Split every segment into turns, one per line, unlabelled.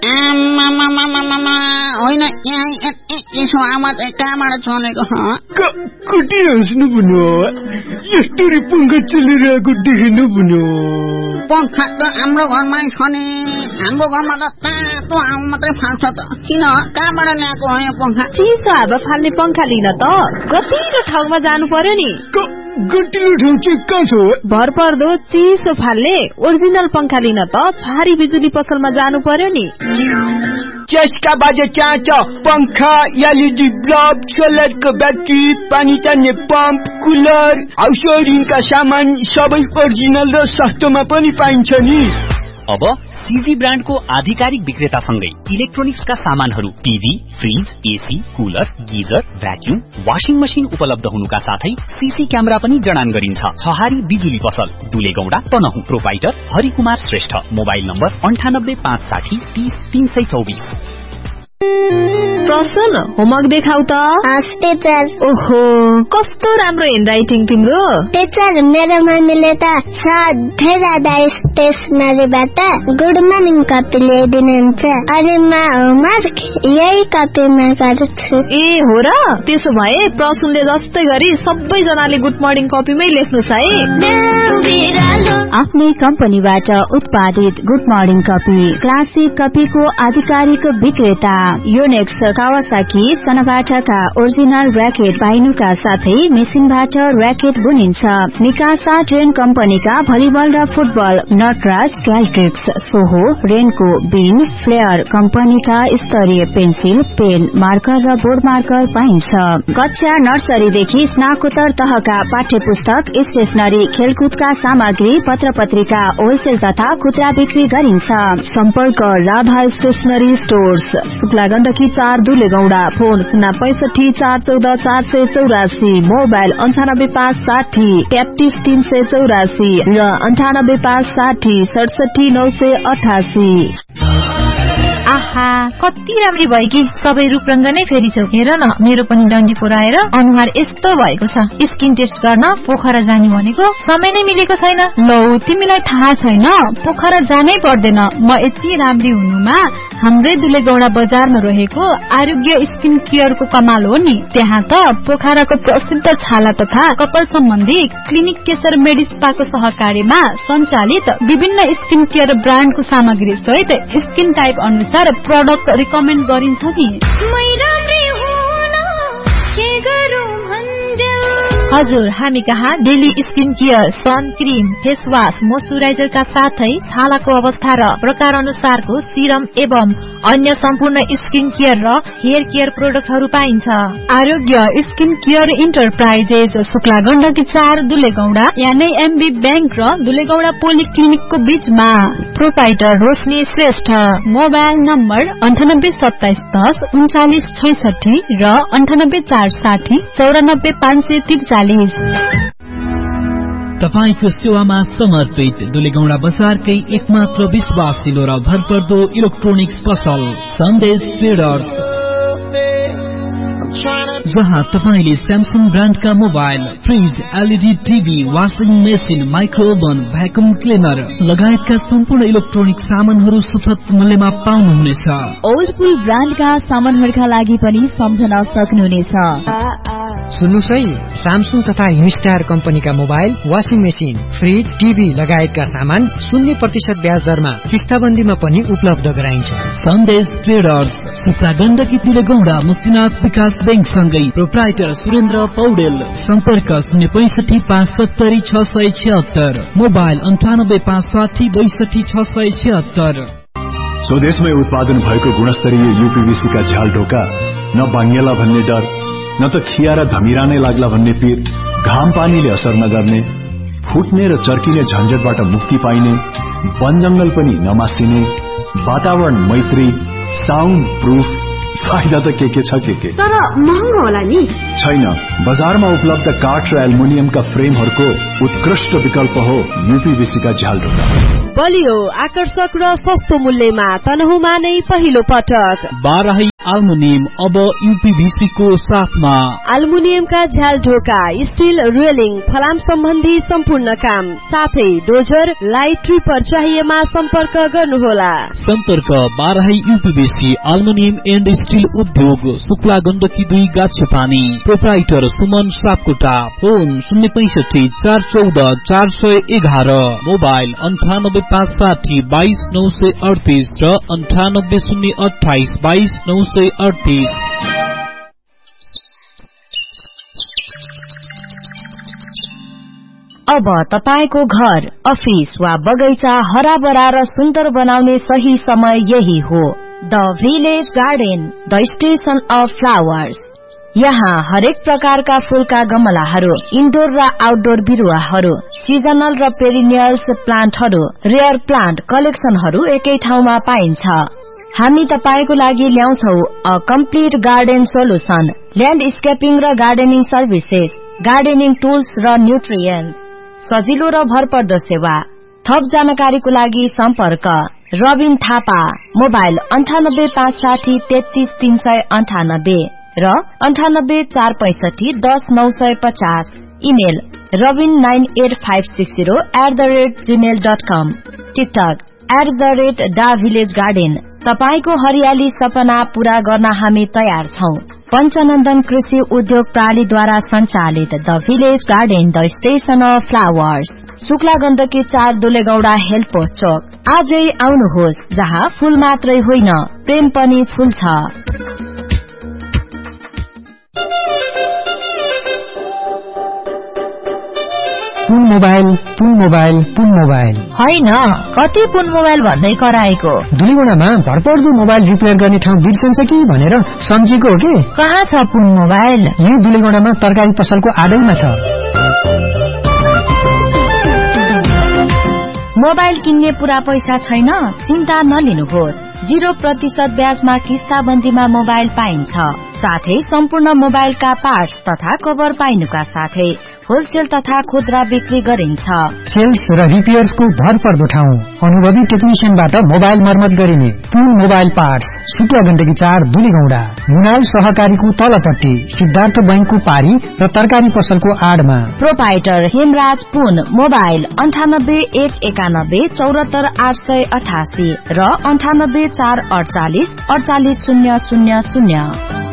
होइन यसो आवाज कहाँबाट चलेको
कटिहाल्नु भन्यो यस्तरी पंखा चलिरहेको देख्नु भन्यो
पंखा त हाम्रो घरमै छ नि हाम्रो घरमा त तातो हावा मात्रै फाल्छ त किन कहाँबाट ल्याएको हो यो पंखा
चिसो हावा फाल्ने पंखा लिन त गतिलो ठाउँमा जानु पर्यो नि
गतिलो ठाउँ चाहिँ कहाँ छ
भरपर्दो चिसो फाल्ने ओरिजिनल पंखा लिन त छहारी बिजुली पसलमा जानु पर्यो नि
चस्का बाजे चाहन्छ पंखा एलईडी बल्ब सोलरको ब्याट्री पानी तान्ने पम्प कुलर हाउस होल्डिङका सामान सबै ओरिजिनल र सस्तोमा पनि पाइन्छ नि
अब सीजी ब्रान्डको आधिकारिक विक्रेतासँगै इलेक्ट्रोनिक्सका सामानहरू TV fridge AC cooler geyser vacuum washing machine उपलब्ध हुनुका साथै सीसी क्यामेरा पनि जडान गरिन्छ छहारी बिजुली पसल दुलेगौडा Tanahun proprietor Harikumar Shrestha mobile number 9858600324
प्रसन्न होमवर्क देखाउ त
टीचर
ओहो कस्तो राम्रो ह्यान्डराइटिङ तिम्रो
टीचर मेरो मम्मीले त सधैँ जाँदा स्टेसनरीबाट गुड मर्निङ कपी ल्याइदिनुहुन्छ अनि म होमवर्क यही कपीमा गर्छु
ए हो र त्यसो भए प्रसन्नले जस्तै गरी सबैजनाले गुड मर्निङ कपीमै लेख्नुस् है
आफ्नै कम्पनीबाट उत्पादित गुड मर्निङ कपी क्लासिक कपीको आधिकारिक विक्रेता योनेक्स कावासाकी सनबाटाका ओरिजिनल र्याकेट पाइनुका साथै मेसिनबाट र्याकेट बुनिन्छ निकासा ट्रेन कम्पनीका भलिबल र फुटबल नटराज क्याल्ट्रिक्स सोहो रेनको बिन फ्लेयर कम्पनीका स्तरीय पेन्सिल पेन मार्कर र बोर्ड मार्कर पाइन्छ कक्षा नर्सरीदेखि स्नाकोत्तर तहका पाठ्य पुस्तक स्टेशनरी खेलकुदका सामग्री पत्र पत्रिका होलसेल तथा खुद्रा बिक्री गरिन्छ सम्पर्क Radha stationery stores Gandaki 4 दुलेगौडा phone 065 414 484 mobile 98560 33384 र 98560 67988
आहा कति राम्री भयो कि सबै रूपरंग नै फेरिछौ हेर न मेरो पनि डन्डी पुराएर अनुहार यस्तो भएको छ स्किन टेस्ट गर्न पोखरा जाने भनेको समय नै मिलेको छैन लौ तिमीलाई थाहा छैन पोखरा जानै पर्दैन म यति राम्री हुनुमा हाम्रै दुलेगौडा बजारमा रहेको आरोग्य स्किन केयरको कमाल हो नि त्यहाँ त पोखराको प्रसिद्ध छाला तथा कपाल सम्बन्धी क्लिनिक केशर मेडिस्पाको सहकार्यमा सञ्चालित विभिन्न स्किन केयर ब्रान्डको सामग्री सहित स्किन टाइप अनुसार प्रोडक्ट रिकमेन्ड गरिन्छ नि हजुर हामी कहाँ daily skin care sun cream face wash moisturiser का साथै छालाको अवस्था र प्रकार अनुसारको सिरम एवं अन्य सम्पूर्ण स्किन केयर र हेयर केयर प्रोडक्टहरू पाइन्छ आरोग्य skin care enterprises Shukla Gandaki 4 दुलेगौडा यानी एमबी बैंक र दुलेगौडा पोलिक्लिनिकको बीचमा प्रोपाइटर रोशनी श्रेष्ठ मोबाइल नम्बर 982710 3966 र 9840 94543
तपाईको सेवामा समर्पित दुलेगौडा बजारकै एकमात्र विश्वासिलो र भरपर्दो इलेक्ट्रोनिक्स पसल सन्देश ट्रेडर्स जहाँ तपाईले Samsung ब्रान्डका mobile fridge LED TV washing machine माइक्रोओभन vacuum cleaner लगायतका सम्पूर्ण इलेक्ट्रोनिक सामानहरू सुपथ मूल्यमा पाउनुहुनेछ
ओल्डपुल ब्रान्डका सामानहरूका लागि पनि सम्झन सक्नुहुनेछ
सुन्नुस् है स्यामसङ तथा हिमस्टार कम्पनीका mobile washing machine fridge TV लगायतका सामान 0% ब्याज दरमा किस्ताबन्दीमा पनि उपलब्ध गराइन्छ
सन्देश ट्रेडर्स सुक्ला गण्डकी दुलेगौडा मुक्तिनाथ विकास बैंक सँगै प्रोप्राइटर सुरेन्द्र पौडेल सम्पर्क 06570670676 मोबाइल 9856626676
स्वदेशमै उत्पादन भएको गुणस्तरीय यूपीवीसी का झ्याल ढोका न भाङ्गेला भन्ने डर न त खिया र धमिरा नै लाग्ला भन्ने पीर घाम पानीले असर नगर्ने फुट्ने र चर्किने झन्झटबाट मुक्ति पाइने वन जंगल पनि नमासिने वातावरण मैत्री साउन्ड प्रूफ फाइदा त के छ के
तर महँगो होला नि
छैन बजारमा उपलब्ध काठ र एल्युमिनियमका फ्रेमहरूको उत्कृष्ट विकल्प हो यूपीवीसी का झ्याल ढोका
बलियो आकर्षक र सस्तो मूल्यमा तनहुमा नै पहिलो पटक
बाराही एल्युमिनियम अब यूपीभीसी को साथमा
एल्युमिनियमका झ्याल ढोका स्टील रेलिङ फलाम सम्बन्धी सम्पूर्ण काम साथै डोजर लाइट ट्रिपर चाहिएमा सम्पर्क गर्नुहोला।
सम्पर्क बाराही यूपीभीसी एल्युमिनियम एन्ड स्टील उद्योग Shukla Gandaki 2 गाछेपानी proprietor Suman Sapkota phone 065 414 411 mobile 9856 22938 र 9808 22938।
अब तपाईको घर अफिस वा बगैँचा हराभरा र सुन्दर बनाउने सही समय यही हो। The village garden, the station of flowers. यहाँ हरेक प्रकारका फूलका गमलाहरू, इन्डोर र आउटडोर बिरुवाहरू, सिजनल र पेरिनियल्स प्लान्टहरू, रेयर प्लान्ट कलेक्सनहरू एकै ठाउँमा पाइन्छ। हामी तपाईको लागि ल्याउँछौ अ कम्प्लिट गार्डन सोलुसन, ल्यान्डस्केपिङ र गार्डनिङ सर्भिसेस, गार्डनिङ टुल्स र न्युट्रिएन्ट्स, सजिलो र भरपर्दो सेवा। थप जानकारीको लागि सम्पर्क रबिन थापा, मोबाइल 9856 33398 र 9845 10950, इमेल robin98560@gmail.com, टिकटक @davillagegarden। तपाईको हरियाली सपना पूरा गर्न हामी तयार छौं। पञ्चनन्दन कृषि उद्योग प्रणालीद्वारा सञ्चालित the village garden, the station of flowers, Shukla Gandaki 4 दुलेगौडा health post चोक। आजै आउनुहोस्, जहाँ फूल मात्रै होइन प्रेम पनि फुल्छ।
पुन मोबाइल
होइन, कति पुन मोबाइल भन्दै कराएको।
दुलीगुणामा भरपर्दो मोबाइल रिपेयर गर्ने ठाउँ बिर्सन्छ कि भनेर सम्झेको हो कि।
कहाँ छ पुन मोबाइल?
यही दुलीगुणामा तरकारी पसलको आडैमा छ।
मोबाइल किन्ने पूरा पैसा छैन? चिन्ता नलिनुहोस्। 0% ब्याजमा किस्ताबन्दीमा मोबाइल पाइन्छ। साथै सम्पूर्ण मोबाइलका पार्ट्स तथा कभर पाइनुका साथै होलसेल तथा खुद्रा बिक्री गरिन्छ।
सेल्स र रिपेयर्सको भरपर्दो ठाउँ, अनुभवी टेक्निशियनबाट मोबाइल मर्मत गरिने पुन मोबाइल पार्ट्स, शुक्ला गण्डकी 4 दुलीगौडा, मुनाल सहकारीको तलपट्टि, सिद्धार्थ बैंकको पारी र तरकारी पसलको आडमा।
प्रोपाइटर हेमराज पुन, मोबाइल 98 191 74 888 र 98 448 48000।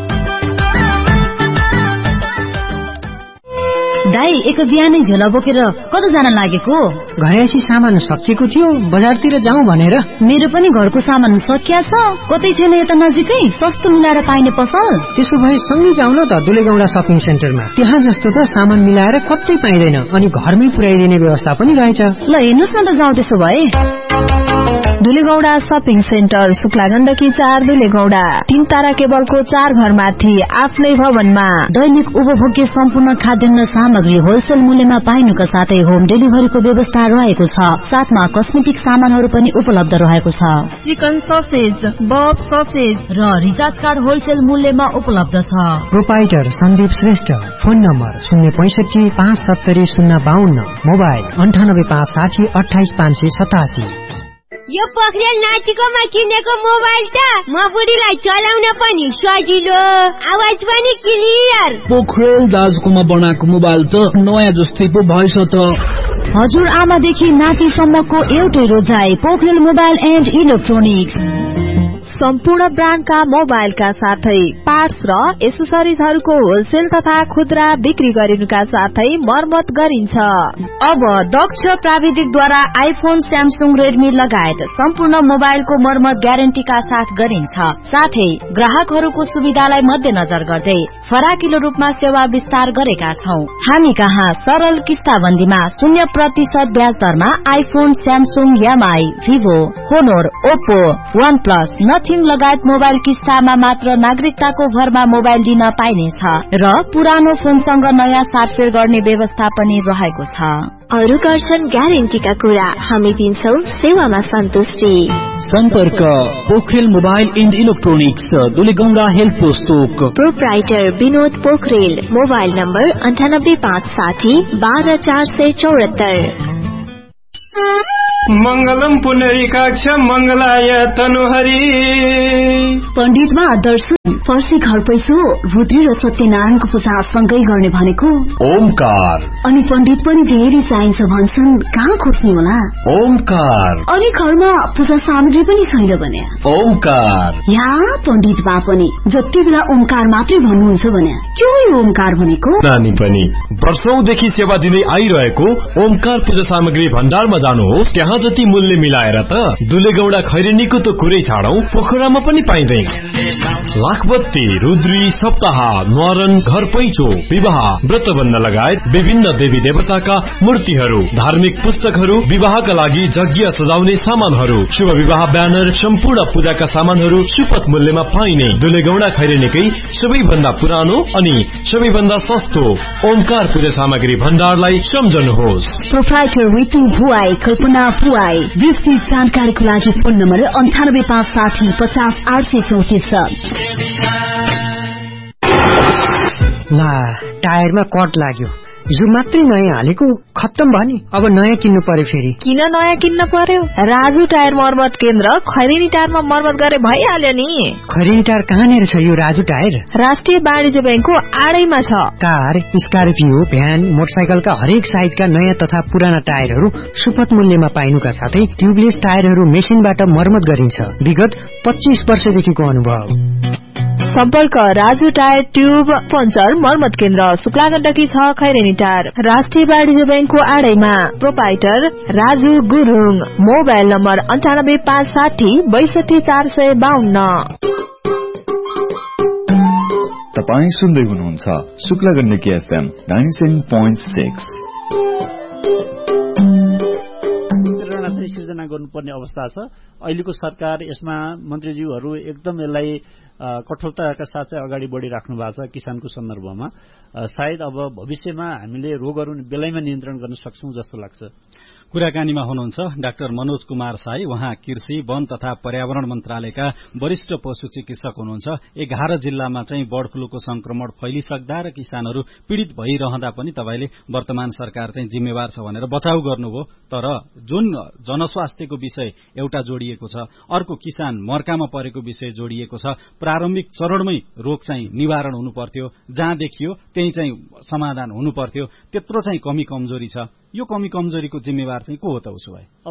दाई, एक बिहानै झोला बोकेर कता जान लागेको?
घरेसी सामान सकिएको थियो, बजारतिर जाउँ भनेर।
मेरो पनि घरको सामान सकिया छ। कतै थिएन यता नजिकै सस्तो मिलाएर पाइने पसल?
त्यसो भए सँगै जाउँ न त दुलेगौडा शपिङ सेन्टरमा। त्यहाँ जस्तो त सामान मिलाएर कतै पाइँदैन, अनि घरमै पुर्याइदिने व्यवस्था पनि रहेछ।
ल हेर्नुस् न त, जाउँ त्यसो भए।
दुलेगौडा शपिङ सेन्टर, शुक्ला गण्डकी 4 दुलेगौडा, 3 तारा केबलको 4 घरमाथि आफ्नै भवनमा।
दैनिक उपभोग्य सम्पूर्ण खाद्यान्न सामग्री होलसेल मूल्यमा पाइनुका साथै होम डेलिभरीको व्यवस्था रहेको छ। साथमा कस्मेटिक सामानहरू पनि उपलब्ध रहेको छ।
चिकन ससेज, बफ ससेज र रिचार्ज कार्ड होलसेल मूल्यमा उपलब्ध छ।
Proprietor Sandeep Shrestha, phone number 065 570 052, mobile 98 560 28 587।
यो पोखरेल नाचिकोमा किनेको मोबाइल त म बुढीलाई चलाउन पनि सजिलो, आवाज पनि क्लियर।
पोखरेल दाजुकोमा बनाएको मोबाइल त नयाँ जस्तै पो भएछ त।
हजुर आमादेखि नातिसम्मको एउटै रोजाइ, पोखरेल मोबाइल एन्ड इलेक्ट्रोनिक्स।
सम्पूर्ण ब्रान्डका मोबाइलका साथै पार्ट्स र एसेसरिजहरूको होलसेल तथा खुद्रा बिक्री गरिनुका साथै मर्मत गरिन्छ।
अब दक्ष प्राविधिकद्वारा आइफोन, स्यामसुङ, रेडमी लगायत सम्पूर्ण मोबाइलको मर्मत ग्यारेन्टीका साथ गरिन्छ। साथै ग्राहकहरूको सुविधालाई मध्यनजर गर्दै फराकिलो रूपमा सेवा विस्तार गरेका छौं। हामी कहाँ सरल किस्ताबन्दीमा 0% ब्याज दरमा iPhone, Samsung, MI, Vivo, होनोर, Oppo, one plus, nothing लगायत मोबाइल किस्तामा मात्र नागरिकताको भरमा मोबाइल दिन पाइनेछ र पुरानो फोनसँग नयाँ साटफेर गर्ने व्यवस्था पनि रहेको छ।
अरू गर्छन् ग्यारेन्टीका कुरा, हामी दिन्छौ सेवामा सन्तुष्टि।
सम्पर्क Pokharel mobile and electronics, दुलेगौडा health post Chowk.
Proprietor Vinod Pokharel, mobile number 98 560 12 474।
मंगलम पुनरीकाक्ष मंगलाय तनुहरि।
पण्डितमा दर्शन फर्सी घर पैसो रुद्री र सत्यनारायणको पूजा सँगै गर्ने भनेको
ओमकार।
अनि पण्डित पनि धेरै चाहिन्छ भन्छन्, कहाँ खोज्ने होला?
ओमकार।
अनि घरमा पूजा सामग्री पनि छैन भने
ओमकार।
या पण्डित बा पनि जति बेला ओमकार मात्रै भन्नुहुन्छ भने के हो ओमकार भनेको?
नानी पनि वर्षौंदेखि सेवा दिँदै आइरहेको ओमकार पूजा सामग्री भण्डारमा जानुहोस्, त्यहाँ जति मूल्य मिलाएर त दुलेगौडा खैरेनीको त कुरै छाडौं, पोखरामा पनि पाइँदैन। लाखबत्ती, रुद्री, सप्ताह, न्वारन, घर पैँचो, विवाह, व्रतबन्ध लगायत विभिन्न देवी देवताका मूर्तिहरू, धार्मिक पुस्तकहरू, विवाहका लागि यज्ञ सजाउने सामानहरू, शुभ विवाह ब्यानर, सम्पूर्ण पूजाका सामानहरू सुपथ मूल्यमा पाइने दुलेगौडा खैरेनीकै सबैभन्दा पुरानो अनि सबैभन्दा सस्तो ओमकार पूजा सामग्री भण्डारलाई सम्झनुहोस्।
प्रोप्राइटर ऋतु भुवाई, कल्पना भुवाई। विस्तृत जानकारीको लागि फोन नम्बर 98560 50 834।
ला टायरमा कट लाग्यो, हिजो मात्रै नयाँ हालेको खत्तम भयो नि, अब नयाँ किन्नु पर्यो। फेरि
किन नयाँ किन्न पर्यो? राजु टायर मर्मत केन्द्र खैरेनी टायरमा मर्मत गरे भइहाल्यो नि।
खैरेनी टायर कहाँनिर छ यो राजु टायर?
राष्ट्रिय वाणिज्य बैंकको आडैमा छ।
कार, स्कर्पियो, भ्यान, मोटरसाइकलका हरेक साइजका नयाँ तथा पुराना टायरहरू सुपथ मूल्यमा पाइनुका साथै ट्युबलेस टायरहरू मेसिनबाट मर्मत गरिन्छ। विगत 25 वर्षदेखिको अनुभव।
सम्पर्क राजु टायर ट्युब पञ्चर मर्मत केन्द्र, शुक्लागण्डकी 6 खैरेनी टायर, राष्ट्रिय वाणिज्य बैंकको आडैमा। Proprietor Raju Gurung. Mobile number 98560 62 452।
तपाई सुन्दै हुनुहुन्छ शुक्लागण्डकी FM 97.6।
सिर्जना गर्नुपर्ने अवस्था छ। अहिलेको सरकार यसमा मन्त्रीज्यूहरू एकदम यसलाई कठोरताका साथ चाहिँ अगाडि बढिराख्नु भएको छ किसानको सन्दर्भमा। सायद अब भविष्यमा हामीले रोगहरू बेलैमा नियन्त्रण गर्न सक्छौं जस्तो लाग्छ।
कुराकानीमा हुनुहुन्छ डाक्टर मनोज कुमार साई। उहाँ कृषि, वन तथा पर्यावरण मन्त्रालयका वरिष्ठ पशु चिकित्सक हुनुहुन्छ। 11 जिल्लामा चाहिँ बर्ड फ्लूको संक्रमण फैलिसक्दा र किसानहरू पीड़ित भइरहँदा पनि तपाईले वर्तमान सरकार चाहिँ जिम्मेवार छ भनेर बचाउ गर्नुभयो। तर जुन जनस्वास्थ्यको विषय एउटा जोडिएको छ, अर्को किसान मर्कामा परेको विषय जोडिएको छ। प्रारम्भिक चरणमै रोग चाहिँ निवारण हुनु पर्थ्यो, जहाँ देखियो त्यही चाहिँ समाधान हुनु पर्थ्यो। त्यत्रो चाहिँ कमी कमजोरी छ। यो कमी कमजोरीको जिम्मेवार चाहिँ को हो त उसो भए?
अब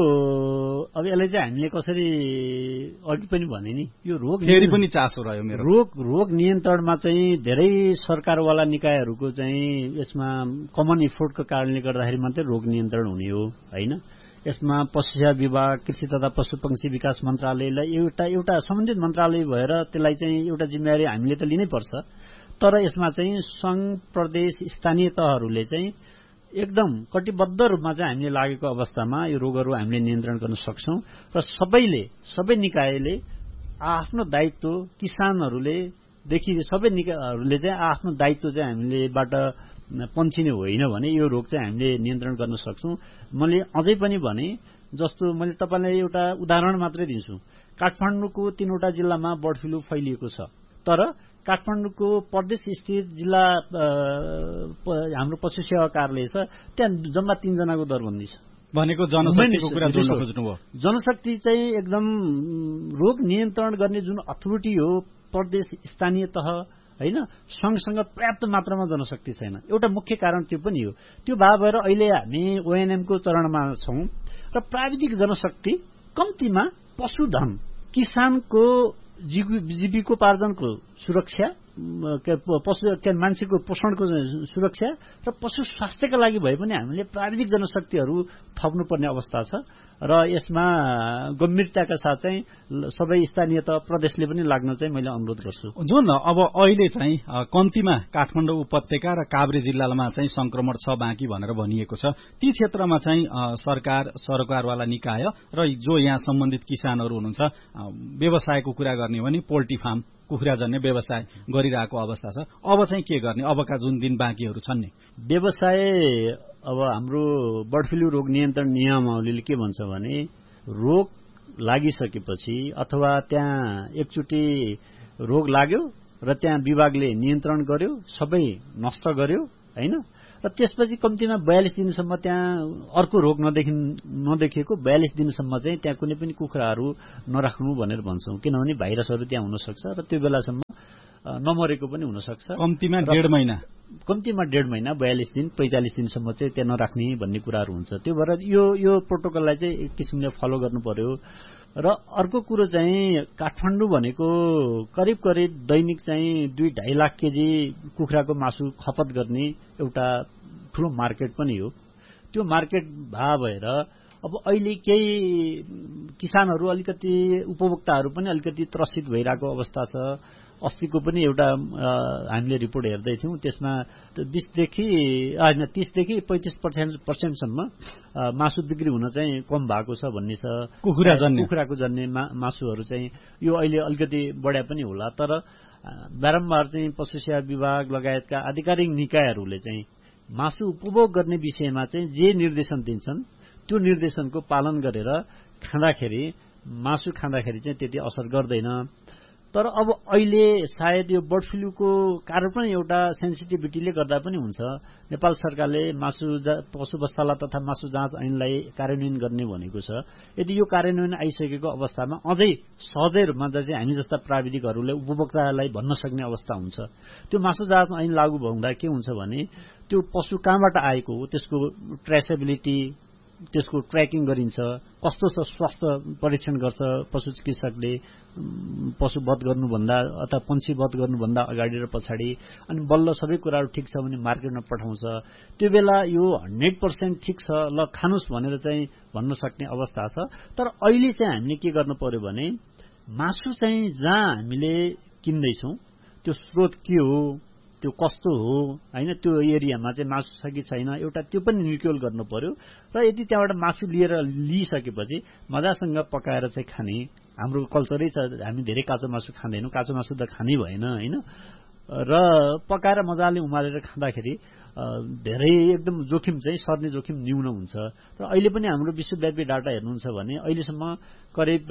यसलाई चाहिँ हामीले कसरी अघि पनि भने नि, यो रोग
फेरि पनि चासो रह्यो मेरो।
रोग नियन्त्रणमा चाहिँ धेरै सरकारवाला निकायहरूको चाहिँ यसमा कमन इफोर्टको कारणले गर्दाखेरि मात्रै रोग नियन्त्रण हुने हो हैन। यसमा पशुसेवा विभाग, कृषि तथा पशुपक्षी विकास मन्त्रालयलाई एउटा सम्बन्धित मन्त्रालय भएर त्यसलाई चाहिँ एउटा जिम्मेवारी हामीले त लिनै पर्छ। तर यसमा चाहिँ संघ, प्रदेश, स्थानीय तहहरूले चाहिँ एकदम कटिबद्ध रूपमा चाहिँ हामीले लागेको अवस्थामा यो रोगहरू हामीले नियन्त्रण गर्न सक्छौं। र सबै निकायले आफ्नो दायित्व, किसानहरूले देखि सबै निकायहरूले चाहिँ आफ्नो दायित्व चाहिँ हामीलेबाट पन्छिने होइन भने यो रोग चाहिँ हामीले नियन्त्रण गर्न सक्छौं। मैले अझै पनि भने जस्तो मैले तपाईलाई एउटा उदाहरण मात्रै दिन्छु। काठमाडौँको 3वटा जिल्लामा बर्ड फ्लू फैलिएको छ, तर काठमाडौँको प्रदेश स्थित जिल्ला हाम्रो पशु सेवा कार्यालय छ, त्यहाँ जम्मा 3 जनाको दरबन्दी छ।
भनेको जनशक्तिको कुरा जोड्न खोज्नुभयो।
जनशक्ति चाहिँ एकदम रोग नियन्त्रण गर्ने जुन अथोरिटी हो, प्रदेश स्थानीय तह हैन, सँगसँग पर्याप्त मात्रामा जनशक्ति छैन। एउटा मुख्य कारण त्यो पनि हो। त्यो भएर अहिले हामी ओएनएम को चरणमा छौं र प्राविधिक जनशक्ति कम्तीमा पशुधन, किसानको जीविकोपार्जनको सुरक्षा, मान्छेको पोषणको सुरक्षा र पशु स्वास्थ्यका लागि भए पनि हामीले प्राविधिक जनशक्तिहरू थप्नुपर्ने अवस्था छ। र यसमा गम्भीरताका साथ चाहिँ सबै स्थानीय तह, प्रदेशले पनि लाग्न चाहिँ मैले अनुरोध गर्छु।
जुन अब अहिले चाहिँ कम्तीमा काठमाडौँ उपत्यका र काभ्रे जिल्लामा चाहिँ संक्रमण छ बाँकी भनेर भनिएको छ, ती क्षेत्रमा चाहिँ सरकारवाला निकाय र जो यहाँ सम्बन्धित किसानहरू हुनुहुन्छ, व्यवसायको कुरा गर्ने हो भने पोल्ट्री फार्म, कुखुराजन्य व्यवसाय गरिरहेको अवस्था छ। अब चाहिँ के गर्ने? अबका जुन दिन बाँकीहरू छन् नि,
व्यवसाय अब हाम्रो बर्ड फ्लू रोग नियन्त्रण नियमावलीले के भन्छ भने, रोग लागिसकेपछि अथवा त्यहाँ एकचोटि रोग लाग्यो र त्यहाँ विभागले नियन्त्रण गर्यो, सबै नष्ट गर्यो हैन, र त्यसपछि कम्तीमा 42 दिनसम्म त्यहाँ अर्को रोग नदेखिएको 42 दिनसम्म चाहिँ त्यहाँ कुनै पनि कुखुराहरू नराख्नु भनेर भन्छौँ, किनभने भाइरसहरू त्यहाँ हुन सक्छ र त्यो बेलासम्म नमरेको पनि हुन सक्छ।
कम्तीमा 1.5 महिना
42 दिन 45 दिनसम्म चाहिँ त्यहाँ नराख्ने भन्ने कुराहरू हुन्छ। त्यो भएर यो प्रोटोकललाई चाहिँ एक किसिमले फलो गर्नु पर्यो। र अर्को कुरो चाहिँ काठमाडौँ भनेको करिब दैनिक चाहिँ 2-2.5 लाख केजी कुखुराको मासु खपत गर्ने एउटा ठुलो मार्केट पनि हो। त्यो मार्केट भएर अब अहिले केही किसानहरू अलिकति उपभोक्ताहरू पनि अलिकति त्रसित भइरहेको अवस्था छ। अस्तिको पनि एउटा हामीले रिपोर्ट हेर्दै थियौं, त्यसमा 30 देखि 35% मासु बिक्री हुन चाहिँ कम भएको छ भन्ने छ। कुखुराको जन्ने मासुहरू चाहिँ यो अहिले अलिकति बढ्या पनि होला। तर बारम्बार चाहिँ पशु सेवा विभाग लगायतका आधिकारिक निकायहरूले चाहिँ मासु उपभोग गर्ने विषयमा चाहिँ जे निर्देशन दिन्छन् त्यो निर्देशनको पालन गरेर मासु खाँदाखेरि चाहिँ त्यति असर गर्दैन। तर अब अहिले सायद यो बर्ड फ्लूको कारण पनि एउटा सेन्सिटिभिटीले गर्दा पनि हुन्छ। नेपाल सरकारले पशु वस्ताला तथा मासु जाँच ऐनलाई कार्यान्वयन गर्ने भनेको छ। यदि यो कार्यान्वयन आइसकेको अवस्थामा अझै सहजै रूपमा चाहिँ हामी जस्ता प्राविधिकहरूले उपभोक्तालाई भन्न सक्ने अवस्था हुन्छ। त्यो मासु जाँच ऐन लागू हुँदा के हुन्छ भने त्यो पशु कहाँबाट आएको हो त्यसको ट्रेसेबिलिटी, त्यसको ट्र्याकिङ गरिन्छ, कस्तो छ स्वास्थ्य परीक्षण गर्छ पशु चिकित्सकले पशु वध गर्नुभन्दा अथवा पंक्षी वध गर्नुभन्दा अगाडि र पछाडि, अनि बल्ल सबै कुराहरू ठिक छ भने मार्केटमा पठाउँछ। त्यो बेला यो 100% ठिक छ ल खानुस् भनेर चाहिँ भन्न सक्ने अवस्था छ। तर अहिले चाहिँ हामीले के गर्नु पर्यो भने मासु चाहिँ जहाँ हामीले किन्दैछौँ त्यो स्रोत के हो, त्यो कस्तो हो हैन, त्यो एरियामा चाहिँ मासु छ कि छैन एउटा त्यो पनि निक्योल गर्नु पर्यो। र यदि त्यहाँबाट मासु लिइसकेपछि मजासँग पकाएर चाहिँ खाने हाम्रो कल्चरै छ। हामी धेरै काँचो मासु खाँदैनौँ, काँचो मासु त खानै भएन हैन। र पकाएर मजाले उमालेर खाँदाखेरि धेरै एकदम जोखिम चाहिँ सर्ने जोखिम न्यून हुन्छ। र अहिले पनि हाम्रो विश्वव्यापी डाटा हेर्नुहुन्छ भने अहिलेसम्म करिब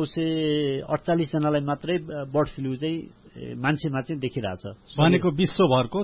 948 जनालाई मात्रै बर्ड फ्लू चाहिँ मान्छेमा चाहिँ देखिरहेछ
भनेको विश्वभरको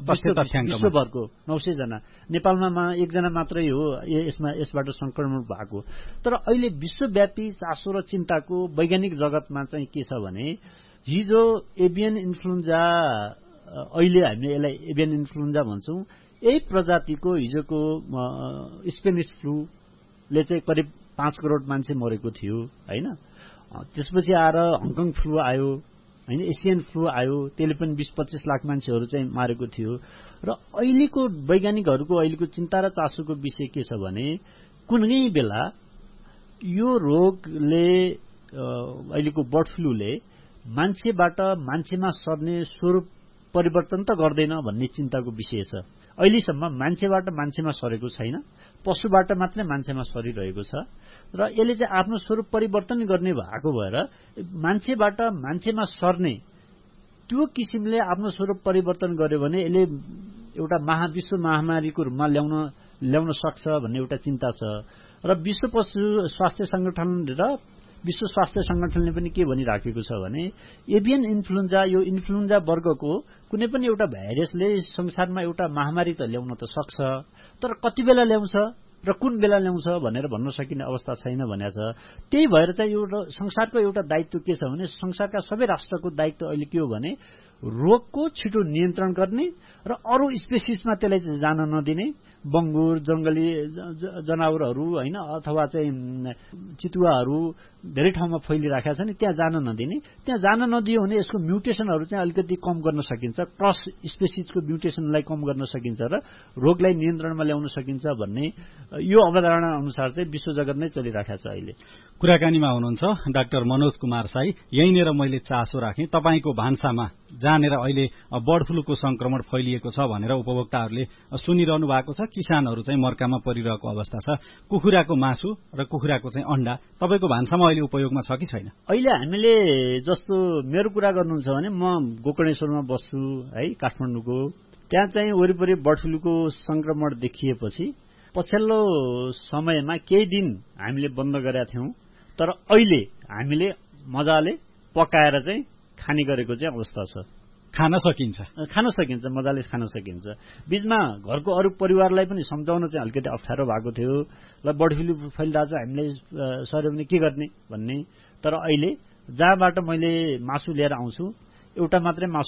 900 जना। नेपालमा 1 जना मात्रै हो यसबाट संक्रमण भएको। तर अहिले विश्वव्यापी चासो र चिन्ताको वैज्ञानिक जगतमा चाहिँ के छ भने हिजो एभियन इन्फ्लुएन्जा, अहिले हामीले यसलाई एभियन इन्फ्लुएन्जा भन्छौँ, यही प्रजातिको हिजोको स्पेनिश फ्लूले चाहिँ करिब 5 करोड मान्छे मरेको थियो हैन। त्यसपछि आएर हङकङ फ्लू आयो हैन, एसियन फ्लू आयो, त्यसले पनि 20-25 लाख मान्छेहरू चाहिँ मारेको थियो। र अहिलेको वैज्ञानिकहरूको अहिलेको चिन्ता र चासोको विषय के छ भने कुनै बेला यो रोगले अहिलेको बर्ड फ्लूले मान्छेबाट मान्छेमा सर्ने स्वरूप परिवर्तन त गर्दैन भन्ने चिन्ताको विषय छ। अहिलेसम्म मान्छेबाट मान्छेमा सरेको छैन, पशुबाट मात्रै मान्छेमा सरिरहेको छ। र यसले चाहिँ आफ्नो स्वरूप परिवर्तन गर्ने भएको भएर मान्छेबाट मान्छेमा सर्ने त्यो किसिमले आफ्नो स्वरूप परिवर्तन गर्यो भने यसले एउटा विश्व महामारीको रूपमा ल्याउन सक्छ भन्ने एउटा चिन्ता छ। र विश्व पशु स्वास्थ्य संगठन र विश्व स्वास्थ्य संगठनले पनि के भनिराखेको छ भने एभियन इन्फ्लुएन्जा, यो इन्फ्लुएन्जा वर्गको कुनै पनि एउटा भाइरसले संसारमा एउटा महामारी त ल्याउन त सक्छ, तर कति बेला ल्याउँछ र कुन बेला ल्याउँछ भनेर भन्न सकिने अवस्था छैन भनेको छ। त्यही भएर चाहिँ यो संसारको एउटा दायित्व के छ भने संसारका सबै राष्ट्रको दायित्व अहिले के हो भने रोगको छिटो नियन्त्रण गर्ने र अरू स्पेसिसमा त्यसलाई जान नदिने, बङ्गुर जंगली जनावरहरू हैन अथवा चाहिँ चितुवाहरू धेरै ठाउँमा फैलिराखेका छन्, त्यहाँ जान नदिने। त्यहाँ जान नदियो भने यसको म्युटेसनहरू चाहिँ अलिकति कम गर्न सकिन्छ, क्रस स्पेसिसको म्युटेसनलाई कम गर्न सकिन्छ र रोगलाई नियन्त्रणमा ल्याउन सकिन्छ भन्ने यो अवधारणा अनुसार चाहिँ विश्व जगत नै चलिराखेको छ। अहिले
कुराकानीमा हुनुहुन्छ डाक्टर मनोज कुमार साई। यहीँनिर मैले चासो राखेँ, तपाईको भान्सामा जहाँनिर अहिले बर्ड फ्लूको संक्रमण फैलिएको छ भनेर उपभोक्ताहरूले सुनिरहनु भएको छ, किसानहरू चाहिँ मर्कामा परिरहेको अवस्था छ। कुखुराको मासु र कुखुराको चाहिँ अण्डा तपाईको भान्सामा अहिले उपयोगमा छ कि छैन?
अहिले हामीले जस्तो मेरो कुरा गर्नुहुन्छ भने म गोकर्णेश्वरमा बस्छु है, काठमाडौँको। त्यहाँ चाहिँ वरिपरि बर्ड फ्लूको संक्रमण देखिएपछि पछिल्लो समयमा केही दिन हामीले बन्द गरेका थियौं, तर अहिले हामीले मजाले पकाएर चाहिँ खाने गरेको चाहिँ अवस्था छ।
खान सकिन्छ मजाले खान सकिन्छ। बीचमा घरको अरू परिवारलाई पनि सम्झाउन चाहिँ अलिकति अप्ठ्यारो भएको थियो। ल बर्ड फ्लू फैलिरहेछ हामीलाई सर्यो भने के गर्ने भन्ने। तर अहिले जहाँबाट मैले मासु लिएर आउँछु एउटा मात्रै मासु